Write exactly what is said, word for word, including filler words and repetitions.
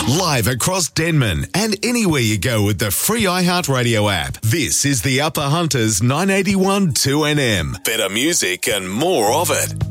Live across Denman and anywhere you go with the free iHeartRadio app. This is the Upper Hunters nine eighty-one two N M. Better music and more of it.